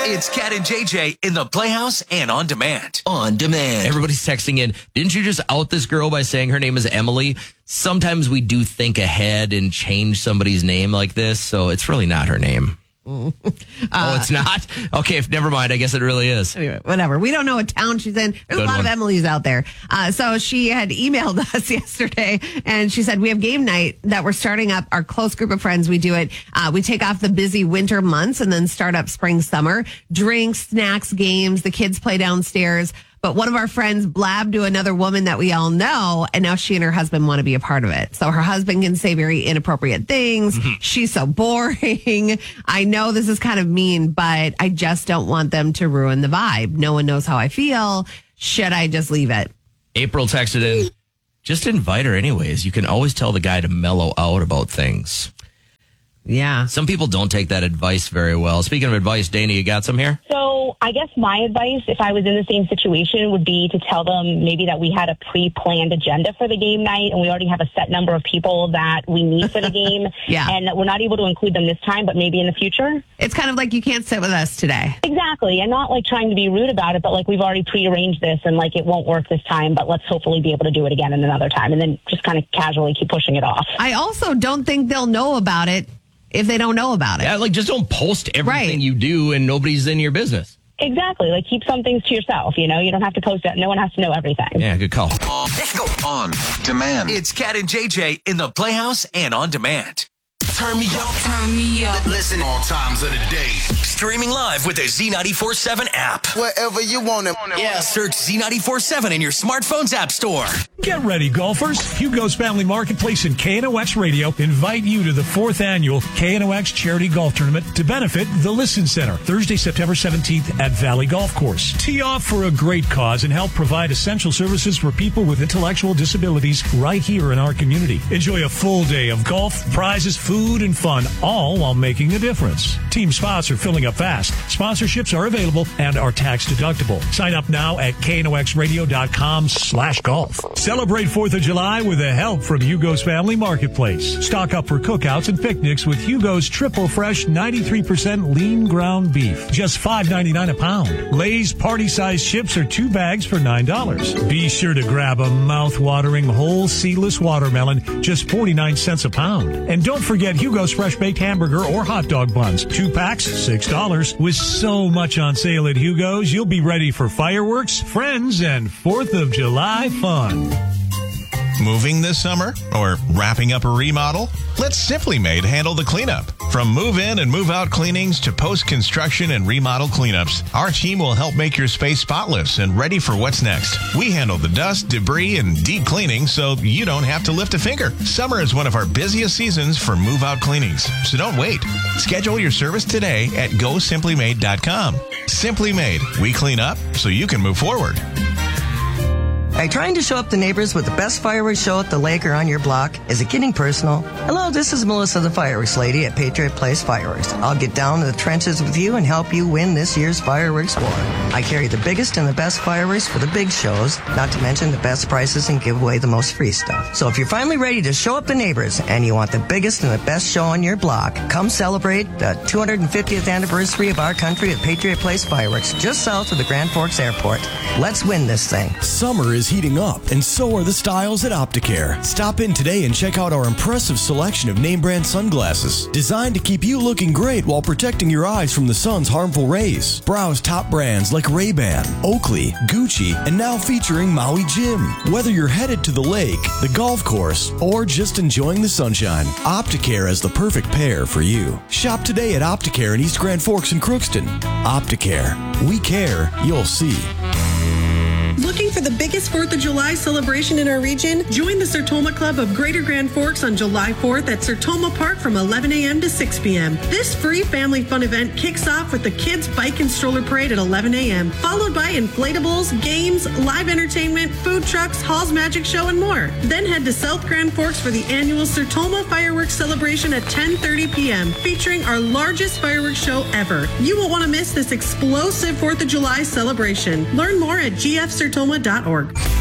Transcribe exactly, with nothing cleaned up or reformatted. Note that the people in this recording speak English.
It's Cat and J J in the Playhouse and On Demand. On Demand. Everybody's texting in. Didn't you just out this girl by saying her name is Emily? Sometimes we do think ahead and change somebody's name like this, so it's really not her name. uh, oh, it's not? Okay, if, never mind. I guess it really is. Anyway, whatever. We don't know what town she's in. There's Good a lot one. of Emilys out there. Uh, so she had emailed us yesterday, and she said, we have game night that we're starting up. Our close group of friends, we do it. Uh, we take off the busy winter months and then start up spring, summer. Drinks, snacks, games. The kids play downstairs. But one of our friends blabbed to another woman that we all know, and now she and her husband want to be a part of it. So her husband can say very inappropriate things. Mm-hmm. She's so boring. I know this is kind of mean, but I just don't want them to ruin the vibe. No one knows how I feel. Should I just leave it? April texted in, just invite her anyways. You can always tell the guy to mellow out about things. Yeah. Some people don't take that advice very well. Speaking of advice, Dana, you got some here? So I guess my advice, if I was in the same situation, would be to tell them maybe that we had a pre-planned agenda for the game night and we already have a set number of people that we need for the game. Yeah. And that we're not able to include them this time, but maybe in the future. It's kind of like you can't sit with us today. Exactly. And not like trying to be rude about it, but like we've already pre-arranged this and like it won't work this time, but let's hopefully be able to do it again in another time. And then just kind of casually keep pushing it off. I also don't think they'll know about it if they don't know about it. Yeah, like just don't post everything right. you do and nobody's in your business. Exactly. Like keep some things to yourself, you know? You don't have to post it. No one has to know everything. Yeah, good call. Let's go. On Demand. It's Cat and J J in the Playhouse and On Demand. Turn me up. Turn me up. Listen all times of the day. Streaming live with the Z ninety-four seven app. Wherever you want it. Yeah, search Z ninety-four seven in your smartphone's app store. Get ready, golfers. Hugo's Family Marketplace and K N O X Radio invite you to the fourth annual K N O X Charity Golf Tournament to benefit the Listen Center, Thursday, September seventeenth at Valley Golf Course. Tee off for a great cause and help provide essential services for people with intellectual disabilities right here in our community. Enjoy a full day of golf, prizes, food, and fun, all while making a difference. Team spots are filling up fast. Sponsorships are available and are tax deductible. Sign up now at knoxradio.com slash golf. Celebrate fourth of July with the help from Hugo's Family Marketplace. Stock up for cookouts and picnics with Hugo's Triple Fresh ninety-three percent lean ground beef. Just five ninety-nine a pound. Lay's party-sized chips are two bags for nine dollars. Be sure to grab a mouth-watering whole seedless watermelon, just forty-nine cents a pound. And don't forget Hugo's Fresh Baked Hamburger or hot dog buns. Two packs, six dollars. With so much on sale at Hugo's, you'll be ready for fireworks, friends, and fourth of July fun. Moving this summer or wrapping up a remodel? Let Simply Made handle the cleanup. From move-in and move-out cleanings to post-construction and remodel cleanups, our team will help make your space spotless and ready for what's next. We handle the dust, debris, and deep cleaning so you don't have to lift a finger. Summer is one of our busiest seasons for move-out cleanings, so don't wait. Schedule your service today at go simply made dot com. Simply Made. We clean up so you can move forward. Are you trying to show up the neighbors with the best fireworks show at the lake or on your block? Is it getting personal? Hello, this is Melissa, the fireworks lady at Patriot Place Fireworks. I'll get down to the trenches with you and help you win this year's fireworks war. I carry the biggest and the best fireworks for the big shows, not to mention the best prices and give away the most free stuff. So if you're finally ready to show up the neighbors and you want the biggest and the best show on your block, come celebrate the two hundred fiftieth anniversary of our country at Patriot Place Fireworks, just south of the Grand Forks Airport. Let's win this thing. Summer is heating up, and so are the styles at Opticare. Stop in today and check out our impressive selection of name brand sunglasses, designed to keep you looking great while protecting your eyes from the sun's harmful rays. Browse top brands like Ray-Ban, Oakley, Gucci, and now featuring Maui Jim. Whether you're headed to the lake, the golf course, or just enjoying the sunshine, Opticare is the perfect pair for you. Shop today at Opticare in East Grand Forks and Crookston. Opticare. We care, you'll see. Looking for the biggest fourth of July celebration in our region? Join the Sertoma Club of Greater Grand Forks on July fourth at Sertoma Park from eleven a.m. to six p.m. This free family fun event kicks off with the Kids Bike and Stroller Parade at eleven a.m., followed by inflatables, games, live entertainment, food trucks, Hall's Magic Show, and more. Then head to South Grand Forks for the annual Sertoma Fireworks Celebration at ten thirty p.m., featuring our largest fireworks show ever. You won't want to miss this explosive fourth of July celebration. Learn more at g f sertoma dot org.